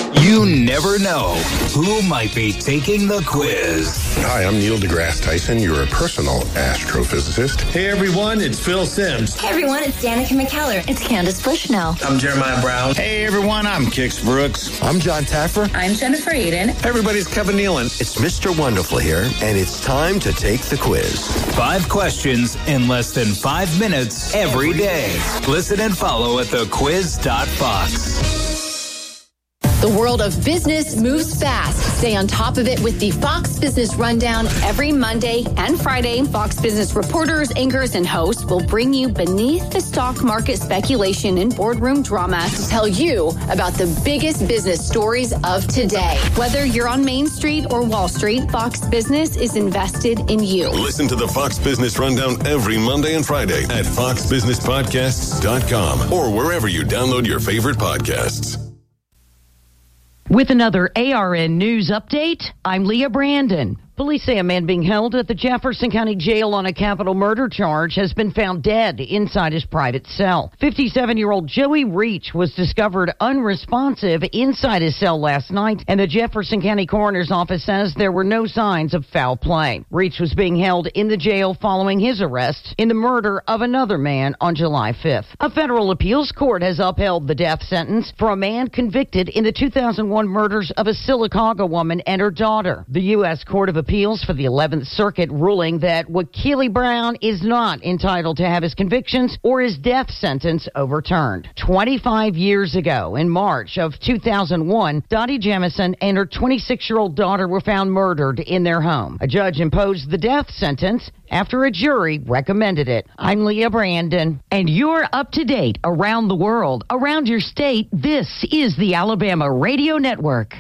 You never know who might be taking the quiz. Hi, I'm Neil deGrasse Tyson, your personal astrophysicist. Hey everyone, it's Phil Sims. Hey everyone, it's Danica McKellar. It's Candace Bushnell. I'm Jeremiah Brown. Hey everyone, I'm Kix Brooks. I'm John Taffer. I'm Jennifer Aiden. Hey everybody, it's Kevin Nealon. It's Mr. Wonderful here, and it's time to take the quiz. 5 questions in less than 5 minutes every day. Listen and follow at thequiz.fox. The world of business moves fast. Stay on top of it with the Fox Business Rundown every Monday and Friday. Fox Business reporters, anchors, and hosts will bring you beneath the stock market speculation and boardroom drama to tell you about the biggest business stories of today. Whether you're on Main Street or Wall Street, Fox Business is invested in you. Listen to the Fox Business Rundown every Monday and Friday at foxbusinesspodcasts.com or wherever you download your favorite podcasts. With another ARN News update, I'm Leah Brandon. Police say a man being held at the Jefferson County Jail on a capital murder charge has been found dead inside his private cell. 57-year-old Joey Reach was discovered unresponsive inside his cell last night, and the Jefferson County Coroner's Office says there were no signs of foul play. Reach was being held in the jail following his arrest in the murder of another man on July 5th. A federal appeals court has upheld the death sentence for a man convicted in the 2001 murders of a Sylacauga woman and her daughter. The U.S. Court of Appeals for the 11th Circuit ruling that Wakili Brown is not entitled to have his convictions or his death sentence overturned. 25 years ago, in March of 2001, Dottie Jamison and her 26-year-old daughter were found murdered in their home. A judge imposed the death sentence after a jury recommended it. I'm Leah Brandon. And you're up to date around the world, around your state. This is the Alabama Radio Network.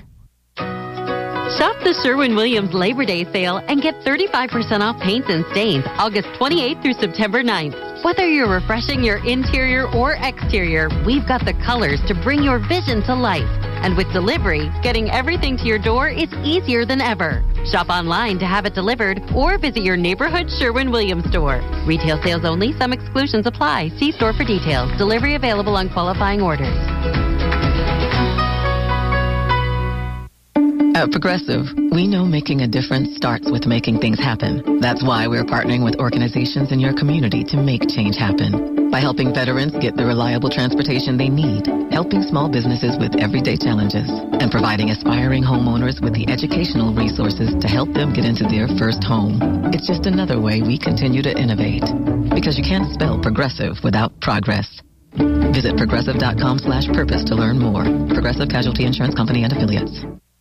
Shop the Sherwin-Williams Labor Day sale and get 35% off paints and stains August 28th through September 9th. Whether you're refreshing your interior or exterior, we've got the colors to bring your vision to life. And with delivery, getting everything to your door is easier than ever. Shop online to have it delivered or visit your neighborhood Sherwin-Williams store. Retail sales only. Some exclusions apply. See store for details. Delivery available on qualifying orders. At Progressive, we know making a difference starts with making things happen. That's why we're partnering with organizations in your community to make change happen. By helping veterans get the reliable transportation they need, helping small businesses with everyday challenges, and providing aspiring homeowners with the educational resources to help them get into their first home. It's just another way we continue to innovate. Because you can't spell progressive without progress. Visit progressive.com/purpose to learn more. Progressive Casualty Insurance Company and Affiliates.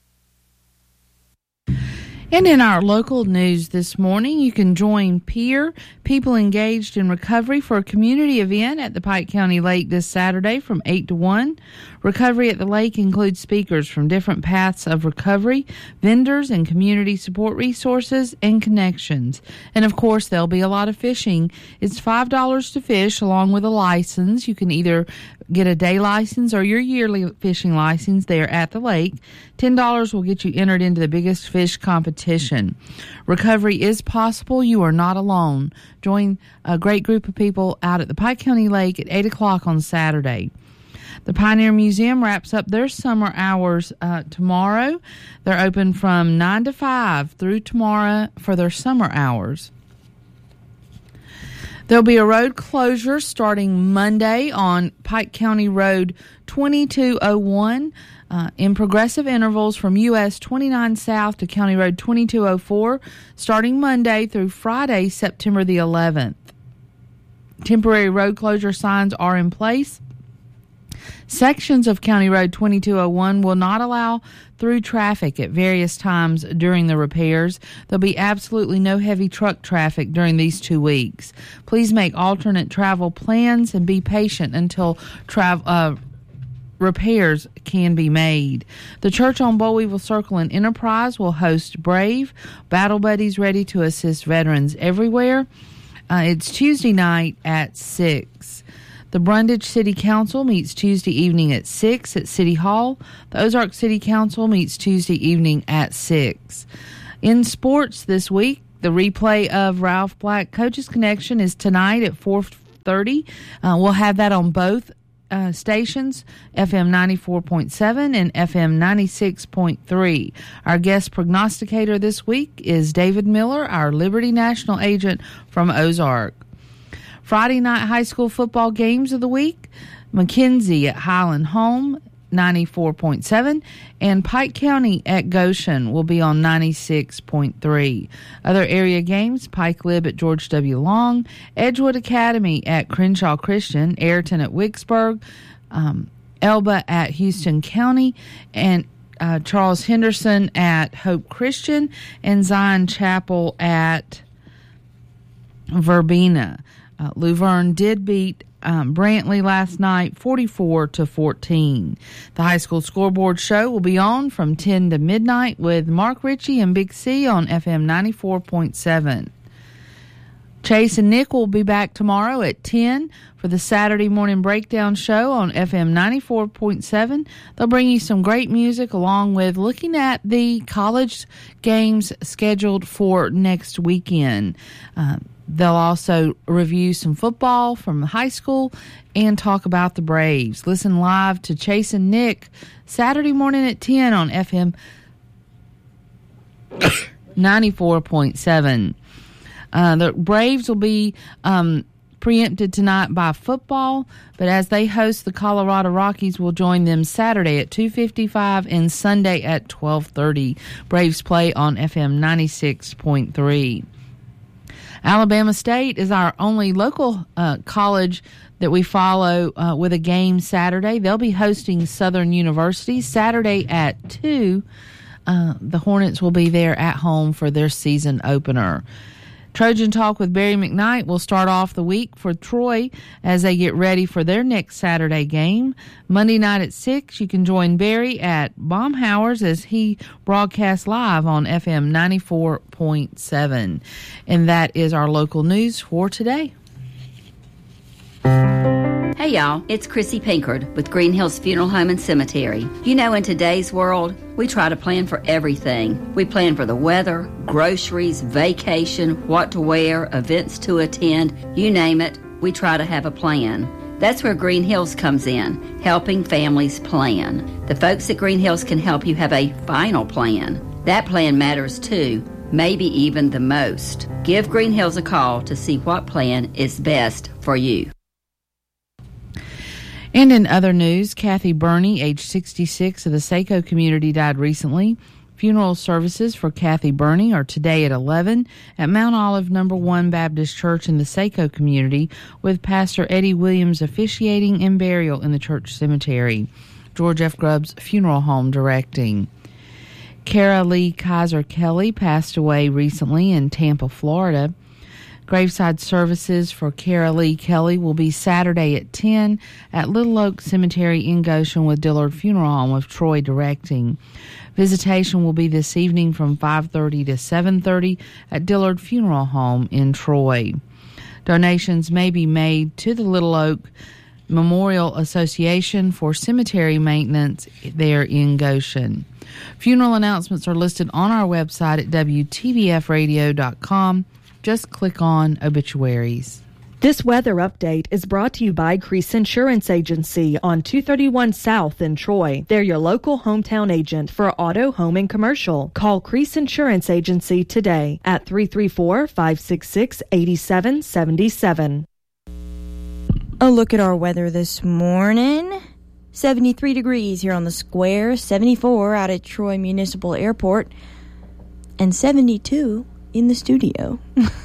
And in our local news this morning, you can join people engaged in recovery for a community event at the Pike County Lake this Saturday from 8 to 1. Recovery at the lake includes speakers from different paths of recovery, vendors, and community support resources and connections. And, of course, there'll be a lot of fishing. It's $5 to fish along with a license. You can either get a day license or your yearly fishing license there at the lake. $10 will get you entered into the biggest fish competition. Recovery is possible. You are not alone. Join a great group of people out at the Pike County Lake at 8 o'clock on Saturday. The Pioneer Museum wraps up their summer hours tomorrow. They're open from 9 to 5 through tomorrow for their summer hours. There'll be a road closure starting Monday on Pike County Road 2201 in progressive intervals from US 29 South to County Road 2204 starting Monday through Friday, September the 11th. Temporary road closure signs are in place. Sections of County Road 2201 will not allow through traffic at various times during the repairs. There'll be absolutely no heavy truck traffic during these 2 weeks. Please make alternate travel plans and be patient until repairs can be made. The church on Bollweevil Circle and Enterprise will host Brave, Battle Buddies ready to assist veterans everywhere. It's Tuesday night at 6. The Brundage City Council meets Tuesday evening at 6 at City Hall. The Ozark City Council meets Tuesday evening at 6. In sports this week, the replay of Ralph Black Coaches Connection is tonight at 4:30. We'll have that on both stations, FM 94.7 and FM 96.3. Our guest prognosticator this week is David Miller, our Liberty National agent from Ozark. Friday night high school football games of the week, McKenzie at Highland Home, 94.7, and Pike County at Goshen will be on 96.3. Other area games, Pike Lib at George W. Long, Edgewood Academy at Crenshaw Christian, Ayrton at Wicksburg, Elba at Houston County, and Charles Henderson at Hope Christian, and Zion Chapel at Verbena. Luverne did beat Brantley last night, 44-14. The high school scoreboard show will be on from 10 to midnight with Mark Ritchie and Big C on FM 94.7. Chase and Nick will be back tomorrow at 10 for the Saturday morning breakdown show on FM 94.7. They'll bring you some great music along with looking at the college games scheduled for next weekend. They'll also review some football from high school and talk about the Braves. Listen live to Chase and Nick Saturday morning at 10 on FM 94.7. The Braves will be preempted tonight by football, but as they host the Colorado Rockies, will join them Saturday at 2:55 and Sunday at 12:30. Braves play on FM 96.3. Alabama State is our only local college that we follow with a game Saturday. They'll be hosting Southern University Saturday at 2. The Hornets will be there at home for their season opener. Trojan Talk with Barry McKnight will start off the week for Troy as they get ready for their next Saturday game. Monday night at 6, you can join Barry at Baumhauer's as he broadcasts live on FM 94.7. And that is our local news for today. Hey y'all, it's Chrissy Pinkard with Green Hills Funeral Home and Cemetery. You know, in today's world, we try to plan for everything. We plan for the weather, groceries, vacation, what to wear, events to attend, you name it, we try to have a plan. That's where Green Hills comes in, helping families plan. The folks at Green Hills can help you have a final plan. That plan matters too, maybe even the most. Give Green Hills a call to see what plan is best for you. And in other news, Kathy Burney, age 66, of the Saco community, died recently. Funeral services for Kathy Burney are today at 11 at Mount Olive No. 1 Baptist Church in the Saco community, with Pastor Eddie Williams officiating and burial in the church cemetery. George F. Grubbs Funeral Home directing. Kara Lee Kaiser Kelly passed away recently in Tampa, Florida. Graveside services for Kara Lee Kelly will be Saturday at 10 at Little Oak Cemetery in Goshen with Dillard Funeral Home with Troy directing. Visitation will be this evening from 5:30 to 7:30 at Dillard Funeral Home in Troy. Donations may be made to the Little Oak Memorial Association for cemetery maintenance there in Goshen. Funeral announcements are listed on our website at WTBFradio.com. Just click on obituaries. This weather update is brought to you by Crease Insurance Agency on 231 South in Troy. They're your local hometown agent for auto, home, and commercial. Call Crease Insurance Agency today at 334-566-8777. A look at our weather this morning. 73 degrees here on the square, 74 out at Troy Municipal Airport, and 72 in the studio.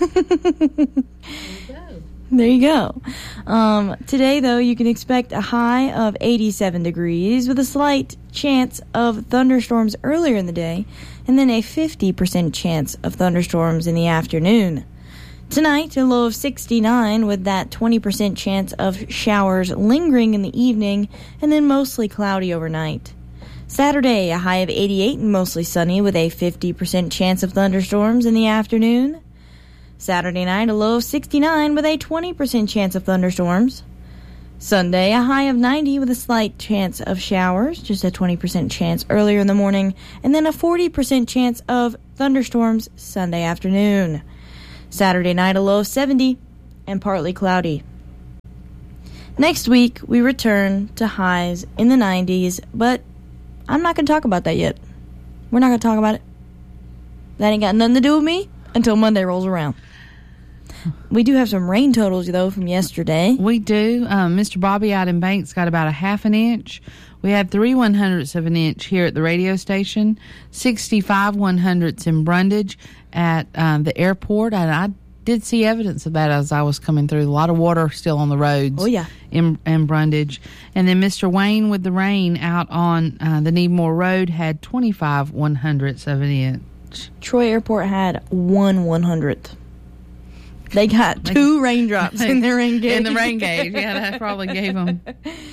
There you go. Today, though, you can expect a high of 87 degrees with a slight chance of thunderstorms earlier in the day and then a 50% chance of thunderstorms in the afternoon. Tonight, a low of 69 with that 20% chance of showers lingering in the evening and then mostly cloudy overnight. Saturday, a high of 88 and mostly sunny with a 50% chance of thunderstorms in the afternoon. Saturday night, a low of 69 with a 20% chance of thunderstorms. Sunday, a high of 90 with a slight chance of showers, just a 20% chance earlier in the morning, and then a 40% chance of thunderstorms Sunday afternoon. Saturday night, a low of 70 and partly cloudy. Next week, we return to highs in the 90s, but I'm not going to talk about that yet. We're not going to talk about it. That ain't got nothing to do with me until Monday rolls around. We do have some rain totals, though, from yesterday. We do. Mr. Bobby out in Banks got about a half an inch. We had 3/100ths of an inch here at the radio station, 65/100ths in Brundage at the airport, and I did see evidence of that as I was coming through. A lot of water still on the roads. Oh, yeah. In Brundage. And then Mr. Wayne with the rain out on the Needmore Road had 25/100ths of an inch. Troy Airport had 1/100th. They got 2 raindrops in their rain gauge. In the rain gauge. Yeah, that probably gave them.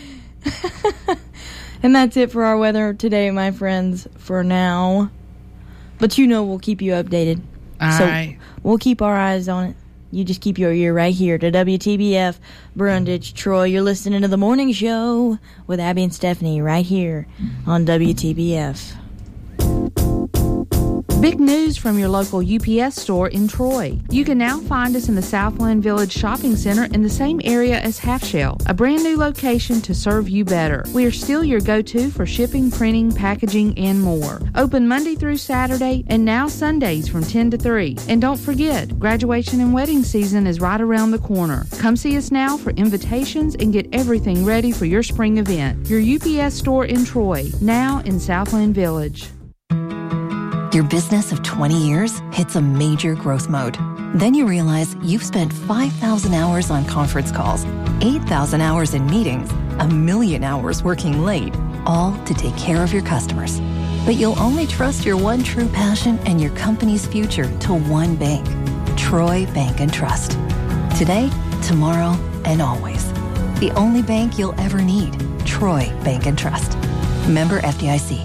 And that's it for our weather today, my friends, for now. But we'll keep you updated. All right. We'll keep our eyes on it. You just keep your ear right here to WTBF, Brundage, Troy. You're listening to The Morning Show with Abby and Stephanie right here on WTBF. Big news from your local UPS store in Troy. You can now find us in the Southland Village Shopping Center in the same area as Half Shell, a brand new location to serve you better. We are still your go-to for shipping, printing, packaging, and more. Open Monday through Saturday and now Sundays from 10 to 3. And don't forget, graduation and wedding season is right around the corner. Come see us now for invitations and get everything ready for your spring event. Your UPS store in Troy, now in Southland Village. Your business of 20 years hits a major growth mode. Then you realize you've spent 5,000 hours on conference calls, 8,000 hours in meetings, 1,000,000 hours working late, all to take care of your customers. But you'll only trust your one true passion and your company's future to one bank, Troy Bank and Trust. Today, tomorrow, and always. The only bank you'll ever need, Troy Bank and Trust. Member FDIC.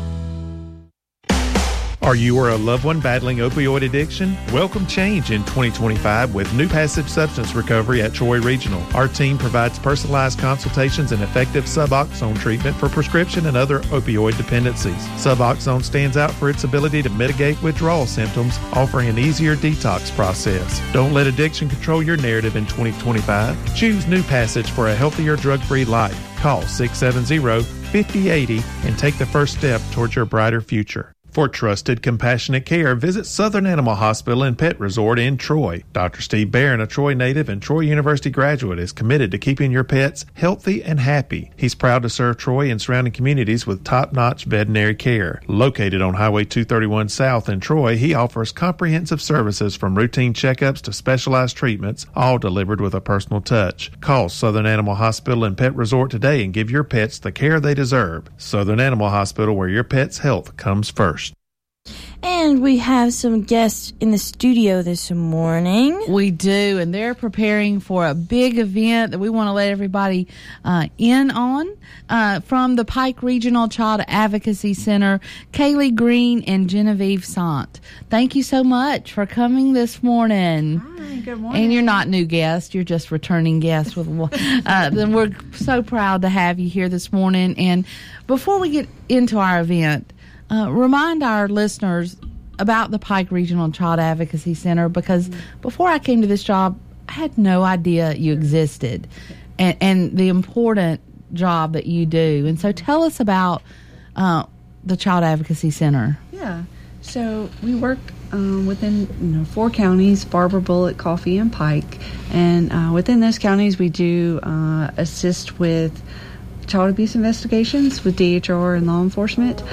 Are you or a loved one battling opioid addiction? Welcome change in 2025 with New Passage Substance Recovery at Troy Regional. Our team provides personalized consultations and effective Suboxone treatment for prescription and other opioid dependencies. Suboxone stands out for its ability to mitigate withdrawal symptoms, offering an easier detox process. Don't let addiction control your narrative in 2025. Choose New Passage for a healthier, drug-free life. Call 670-5080 and take the first step towards your brighter future. For trusted, compassionate care, visit Southern Animal Hospital and Pet Resort in Troy. Dr. Steve Barron, a Troy native and Troy University graduate, is committed to keeping your pets healthy and happy. He's proud to serve Troy and surrounding communities with top-notch veterinary care. Located on Highway 231 South in Troy, he offers comprehensive services from routine checkups to specialized treatments, all delivered with a personal touch. Call Southern Animal Hospital and Pet Resort today and give your pets the care they deserve. Southern Animal Hospital, where your pet's health comes first. And we have some guests in the studio this morning. We do, and they're preparing for a big event that we want to let everybody in on from the Pike Regional Child Advocacy Center, Kaylee Green and Genevieve Sant. Thank you so much for coming this morning. Hi, good morning. And you're not new guests, you're just returning guests. Then we're so proud to have you here this morning. And before we get into our event, remind our listeners about the Pike Regional Child Advocacy Center, because before I came to this job, I had no idea you existed and the important job that you do. And so tell us about the Child Advocacy Center. Yeah. So we work within 4 counties, Barber, Bullitt, Coffee, and Pike. And within those counties, we do assist with child abuse investigations with DHR and law enforcement.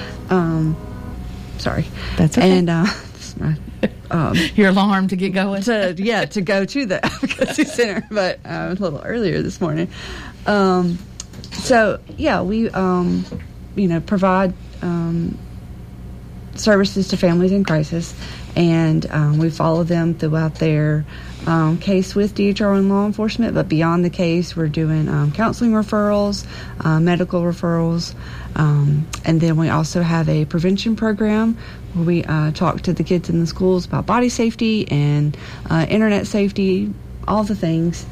Sorry. That's okay. And your alarm to get going? To go to the advocacy center, but a little earlier this morning. We provide services to families in crisis, and we follow them throughout their case with DHR and law enforcement. But beyond the case, we're doing counseling referrals, medical referrals, and then we also have a prevention program where we talk to the kids in the schools about body safety and internet safety, all the things.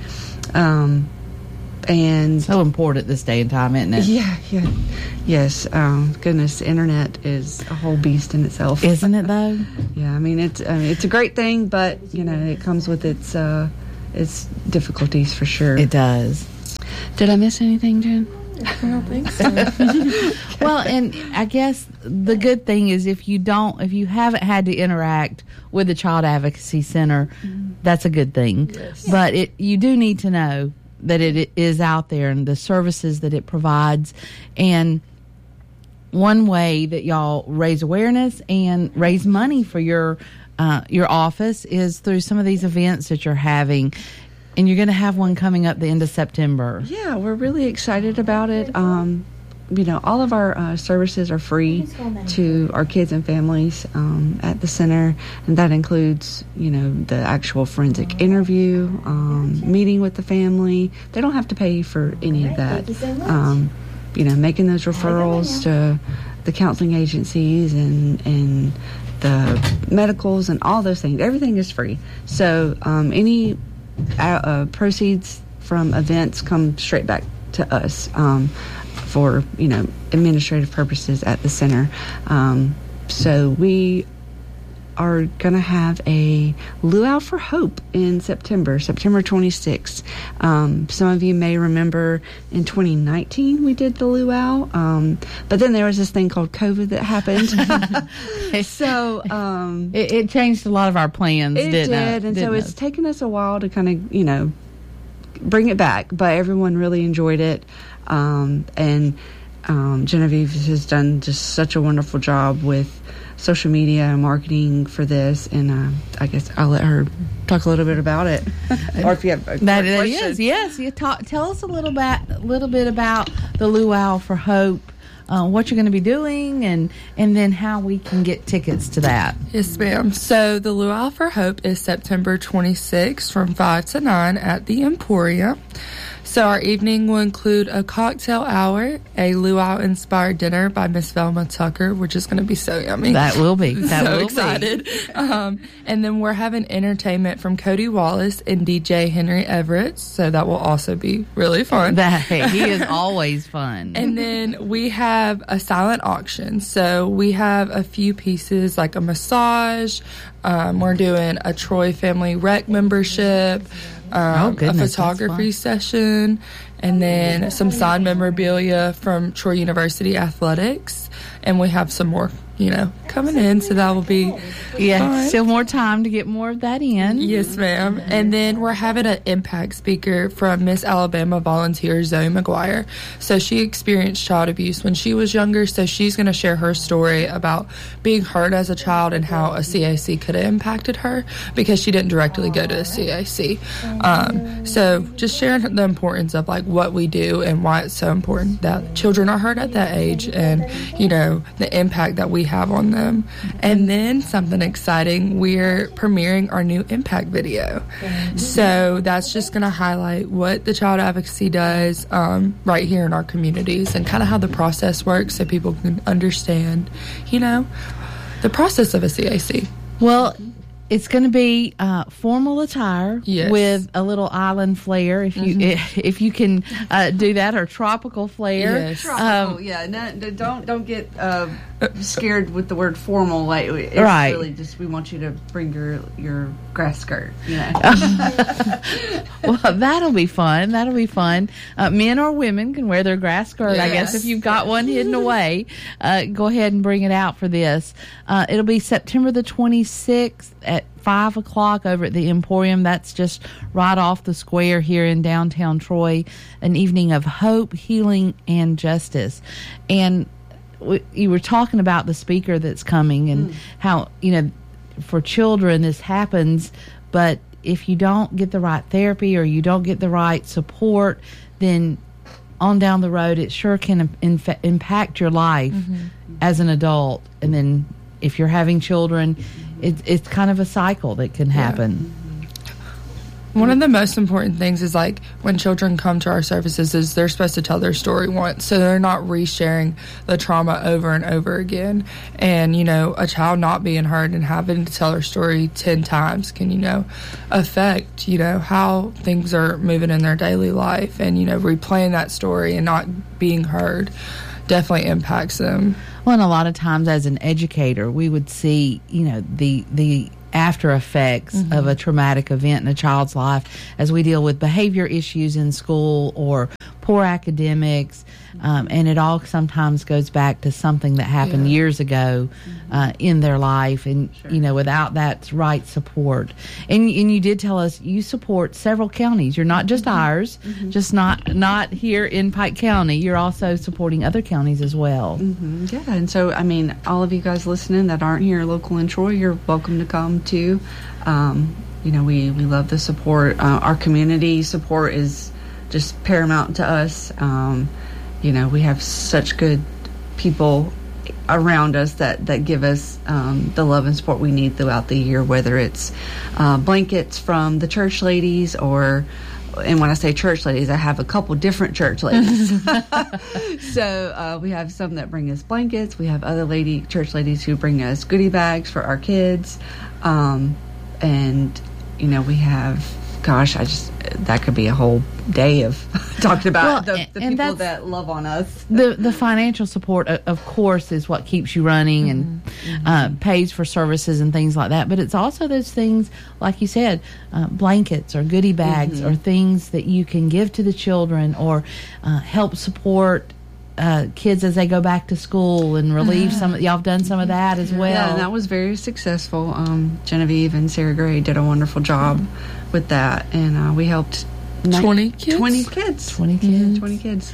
And so important this day and time, isn't it? Yeah. Yes. Goodness, internet is a whole beast in itself. Isn't it, though? Yeah, I mean, it's a great thing, but, it comes with its difficulties for sure. It does. Did I miss anything, Jen? I don't think so. Well, and I guess the good thing is if you haven't had to interact with the Child Advocacy Center, that's a good thing. Yes. But you do need to know that it is out there and the services that it provides. And one way that y'all raise awareness and raise money for your office is through some of these events that you're having. And you're going to have one coming up the end of September. Yeah, we're really excited about it. All of our services are free to our kids and families at the center, and that includes, the actual forensic interview, meeting with the family. They don't have to pay for any of that. Making those referrals to the counseling agencies and the medicals and all those things. Everything is free. So any proceeds from events come straight back to us for administrative purposes at the center. So we are going to have a Luau for Hope in September 26th. Some of you may remember in 2019 we did the Luau, but then there was this thing called COVID that happened. So it changed a lot of our plans, didn't it? And so it's taken us a while to kind of, bring it back, but everyone really enjoyed it. And Genevieve has done just such a wonderful job with social media and marketing for this, and I guess I'll let her talk a little bit about it. Or if you have a question. Yes. You tell us a little bit about the Luau for Hope, what you're going to be doing, and then how we can get tickets to that. Yes, ma'am. So the Luau for Hope is September 26th from 5 to 9 at the Emporium. So our evening will include a cocktail hour, a luau-inspired dinner by Miss Velma Tucker, which is going to be so yummy. That will be. So excited. And then we're having entertainment from Cody Wallace and DJ Henry Everett, so that will also be really fun. He is always fun. And then we have a silent auction. So we have a few pieces like a massage. We're doing a Troy Family Rec membership. A photography session, and then some signed memorabilia from Troy University Athletics, and we have some more, coming in, so that will be fun. Still more time to get more of that in. Yes, ma'am. And then we're having an impact speaker from Miss Alabama volunteer Zoe McGuire. So she experienced child abuse when she was younger, so she's going to share her story about being hurt as a child and how a CAC could have impacted her because she didn't directly go to a CAC. So just sharing the importance of what we do and why it's so important that children are hurt at that age, and the impact that we have on them. And then something exciting, we're premiering our new impact video. So that's just going to highlight what the child advocacy does right here in our communities and kind of how the process works so people can understand, the process of a CAC. Well, it's going to be formal attire with a little island flair, if you can do that, or tropical flair. Yes. Tropical, don't get scared with the word formal. It's really just we want you to bring your grass skirt. Well, that'll be fun. Men or women can wear their grass skirt. Yes. I guess if you've got one hidden away, go ahead and bring it out for this. It'll be September the 26th at 5 o'clock over at the Emporium. That's just right off the square here in downtown Troy. An evening of hope, healing, and justice. And you were talking about the speaker that's coming and how, for children this happens, but if you don't get the right therapy or you don't get the right support, then on down the road it sure can impact your life as an adult. And then if you're having children, it's kind of a cycle that can happen. One of the most important things is when children come to our services is they're supposed to tell their story once, so they're not resharing the trauma over and over again. And a child not being heard and having to tell their story 10 times can affect how things are moving in their daily life, and replaying that story and not being heard definitely impacts them. Well, and a lot of times as an educator, we would see, the after effects of a traumatic event in a child's life as we deal with behavior issues in school or poor academics, and it all sometimes goes back to something that happened years ago in their life, and without that right support. And you did tell us you support several counties. You're not just ours, just not here in Pike County. You're also supporting other counties as well. Yeah, and so I mean, all of you guys listening that aren't here local in Troy, you're welcome to come too. We love the support. Our community support is just paramount to us. We have such good people around us that give us the love and support we need throughout the year, whether it's blankets from the church ladies and when I say church ladies, I have a couple different church ladies. So we have some that bring us blankets. We have other church ladies who bring us goodie bags for our kids. We have, that could be a whole day of talking about the people that love on us. The financial support, of course, is what keeps you running and pays for services and things like that. But it's also those things, like you said, blankets or goodie bags or things that you can give to the children or help support kids as they go back to school and relieve some. Y'all have done some of that as well. Yeah, and that was very successful. Genevieve and Sarah Gray did a wonderful job with that, and we helped 20 kids. 20 kids. 20 kids. 20 kids.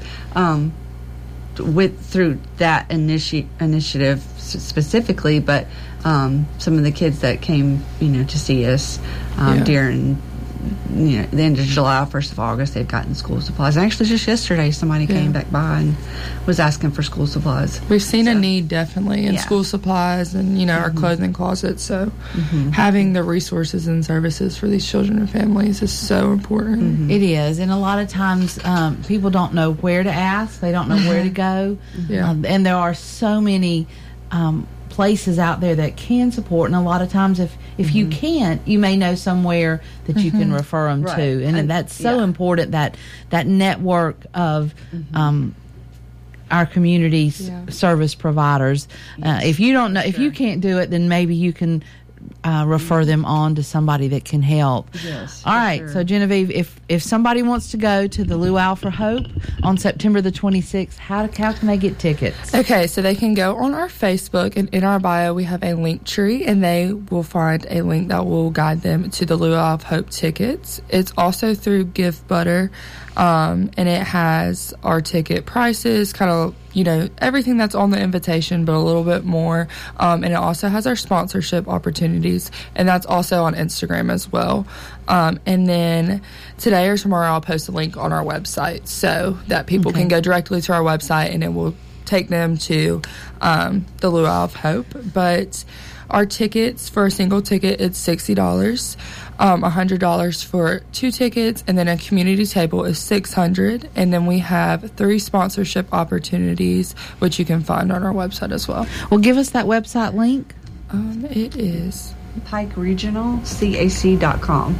Through that initiative specifically, but some of the kids that came, to see us during the end of July, 1st of August, they've gotten school supplies. And actually, just yesterday, somebody came back by and was asking for school supplies. We've seen a need, definitely, in school supplies and, our clothing closets. So having the resources and services for these children and families is so important. It is. And a lot of times, people don't know where to ask. They don't know where to go. And there are so many places out there that can support, and a lot of times if you can't, you may know somewhere that you can refer them to, and that's so important, that network of our community's service providers. If you don't know, if you can't do it, then maybe you can refer them on to somebody that can help. All right, so Genevieve, if somebody wants to go to the Luau for Hope on September the 26th, how can they get tickets? Okay, so they can go on our Facebook, and in our bio we have a link tree, and they will find a link that will guide them to the Luau of Hope tickets. It's also through GiftButter, and it has our ticket prices, kind of everything that's on the invitation, but a little bit more. And it also has our sponsorship opportunities, and that's also on Instagram as well. And then today or tomorrow, I'll post a link on our website so that people can go directly to our website, and it will take them to the Luau of Hope. But our tickets, for a single ticket, it's $60. $100 for 2 tickets, and then a community table is $600. And then we have 3 sponsorship opportunities, which you can find on our website as well. Well, give us that website link. It is PikeRegionalCAC.com.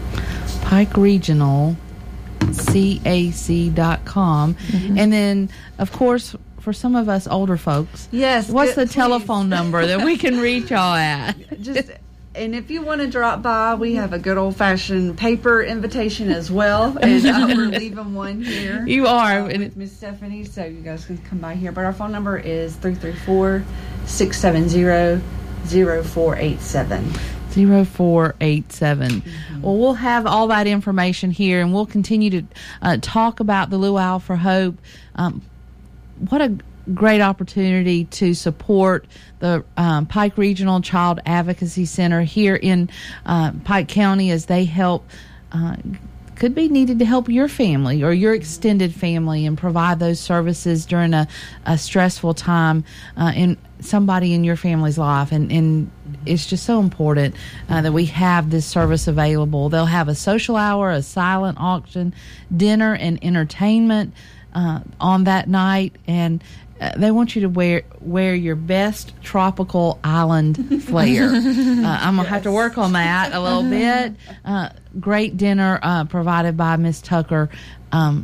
PikeRegionalCAC.com. And then, of course, for some of us older folks, what's the telephone number that we can reach y'all at? And if you want to drop by, we have a good old-fashioned paper invitation as well. And we're leaving one here. You are. With Miss Stephanie, so you guys can come by here. But our phone number is 334-670-0487. 0487. Well, we'll have all that information here, and we'll continue to talk about the Luau for Hope. What a great opportunity to support the Pike Regional Child Advocacy Center here in Pike County as they help, could be needed to help your family or your extended family and provide those services during a stressful time in somebody in your family's life. And it's just so important that we have this service available. They'll have a social hour, a silent auction, dinner, and entertainment on that night, and they want you to wear your best tropical island flair. I'm going to have to work on that a little bit. Great dinner provided by Miss Tucker.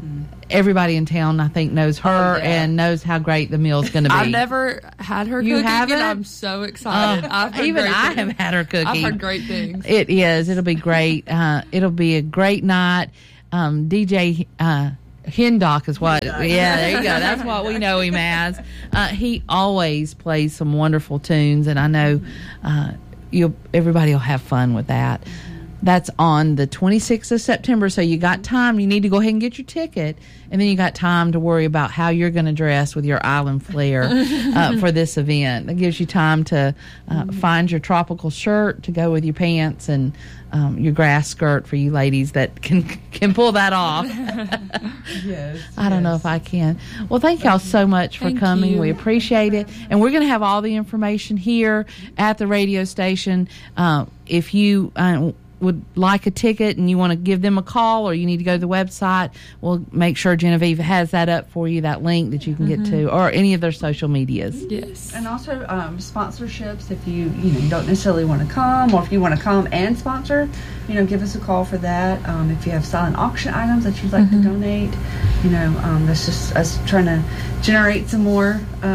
everybody in town, I think, knows her and knows how great the meal's going to be. I've never had her cooking, and I'm so excited. Have had her cooking. I've heard great things. It is. It'll be great. It'll be a great night. DJ Hindock is what. Yeah, there you go. That's what we know him as. He always plays some wonderful tunes, and I know everybody will have fun with that. That's on the 26th of September, so you got time. You need to go ahead and get your ticket, and then you got time to worry about how you're going to dress with your island flair for this event. That gives you time to find your tropical shirt to go with your pants and your grass skirt for you ladies that can pull that off. Yes. I don't know if I can. Well, thank y'all so much for coming. We appreciate it. And we're going to have all the information here at the radio station. If you would like a ticket and you want to give them a call, or you need to go to the website, we'll make sure Genevieve has that up for you, that link that you can get to, or any of their social medias. Yes. And also sponsorships, if you don't necessarily want to come, or if you want to come and sponsor, give us a call for that. If you have silent auction items that you'd like to donate, that's just us trying to generate some more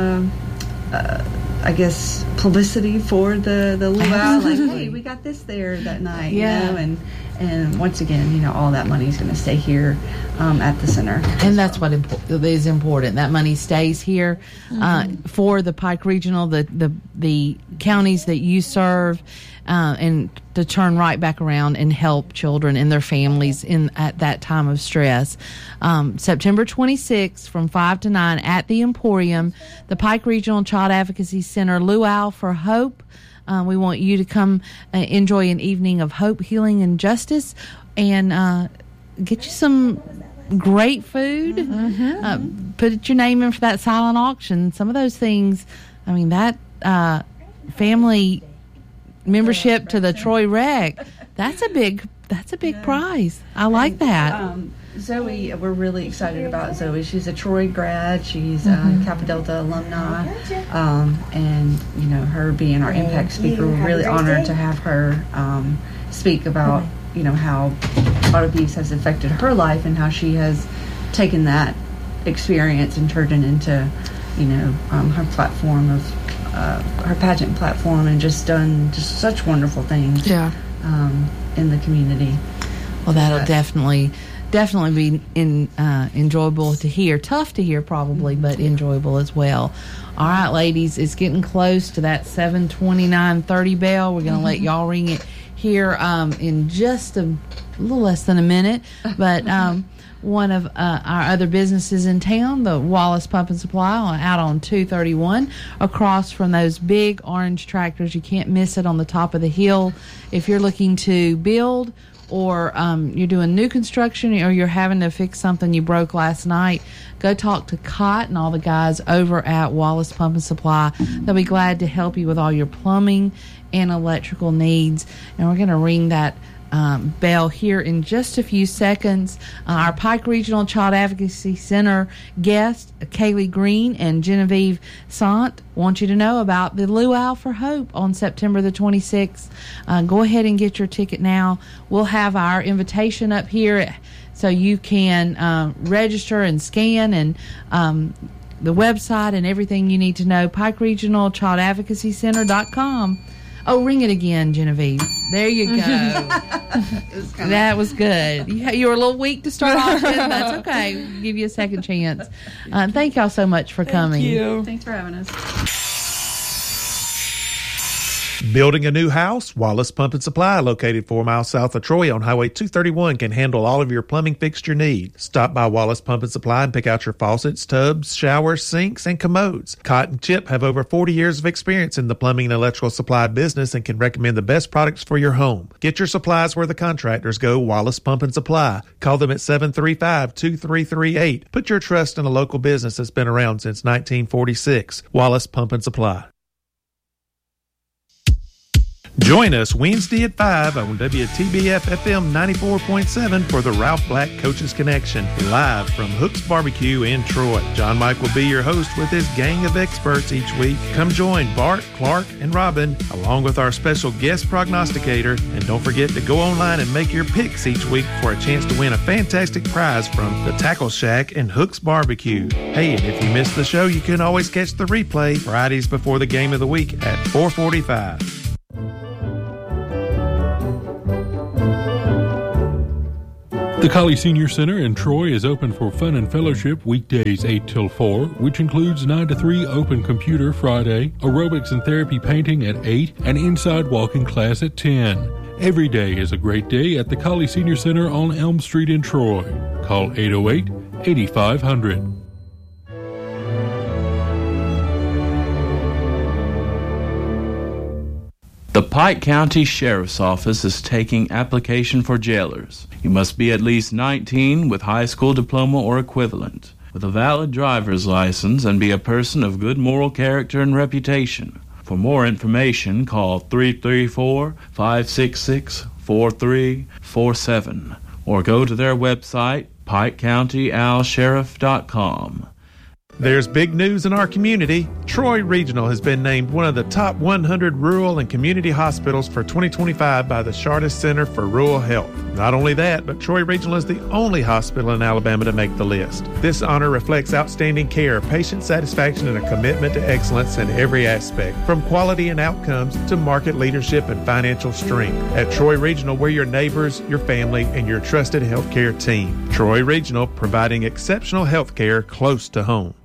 I guess publicity for the luau, like, hey, we got this there that night, and once again, all that money is going to stay here at the center. And that's what is important. That money stays here for the Pike Regional, the counties that you serve, and to turn right back around and help children and their families at that time of stress. September 26th from 5 to 9 at the Emporium, the Pike Regional Child Advocacy Center Luau for Hope. We want you to come enjoy an evening of hope, healing, and justice, and get you some great food. Put your name in for that silent auction. Some of those things, that family membership to the Troy Rec, that's a big prize. I like that. Zoe, we're really excited about Zoe. She's a Troy grad. She's a Kappa Delta alumni, and her being our impact speaker, we're really honored to have her speak about how child abuse has affected her life and how she has taken that experience and turned it into her platform of her pageant platform, and just done such wonderful things in the community. Well, that'll definitely be enjoyable to hear. Tough to hear probably, but enjoyable as well. All right, ladies, it's getting close to that 7:29:30 bell. We're going to let y'all ring it here in just a little less than a minute. But one of our other businesses in town, the Wallace Pump and Supply, out on 231, across from those big orange tractors. You can't miss it on the top of the hill. If you're looking to build, or you're doing new construction, or you're having to fix something you broke last night, go talk to Cott and all the guys over at Wallace Pump and Supply. They'll be glad to help you with all your plumbing and electrical needs. And we're going to ring that bell here in just a few seconds. Our Pike Regional Child Advocacy Center guests, Kaylee Green and Genevieve Sant, want you to know about the Luau for Hope on September the 26th. Go ahead and get your ticket now. We'll have our invitation up here so you can register and scan, and the website and everything you need to know, Pike Regional Child Advocacy Center.com. Oh, ring it again, Genevieve. There you go. That was good. You were a little weak to start off with. That's okay. We'll give you a second chance. Thank y'all so much for coming. Thank you. Thanks for having us. Building a new house? Wallace Pump and Supply, located 4 miles south of Troy on Highway 231, can handle all of your plumbing fixture needs. Stop by Wallace Pump and Supply and pick out your faucets, tubs, showers, sinks, and commodes. Cott and Chip have over 40 years of experience in the plumbing and electrical supply business and can recommend the best products for your home. Get your supplies where the contractors go, Wallace Pump and Supply. Call them at 735-2338. Put your trust in a local business that's been around since 1946. Wallace Pump and Supply. Join us Wednesday at 5 on WTBF FM 94.7 for the Ralph Black Coaches Connection, live from Hook's Barbecue in Troy. John Mike will be your host with his gang of experts each week. Come join Bart, Clark, and Robin, along with our special guest prognosticator. And don't forget to go online and make your picks each week for a chance to win a fantastic prize from the Tackle Shack and Hook's Barbecue. Hey, and if you missed the show, you can always catch the replay Fridays before the game of the week at 4:45. The Colley Senior Center in Troy is open for fun and fellowship weekdays 8 till 4, which includes 9 to 3 open computer Friday, aerobics and therapy painting at 8, and inside walking class at 10. Every day is a great day at the Colley Senior Center on Elm Street in Troy. Call 808-8500. The Pike County Sheriff's Office is taking application for jailers. You must be at least 19 with high school diploma or equivalent, with a valid driver's license, and be a person of good moral character and reputation. For more information, call 334-566-4347 or go to their website, PikeCountyAlSheriff.com. There's big news in our community. Troy Regional has been named one of the top 100 rural and community hospitals for 2025 by the Chartis Center for Rural Health. Not only that, but Troy Regional is the only hospital in Alabama to make the list. This honor reflects outstanding care, patient satisfaction, and a commitment to excellence in every aspect, from quality and outcomes to market leadership and financial strength. At Troy Regional, we're your neighbors, your family, and your trusted healthcare team. Troy Regional, providing exceptional healthcare close to home.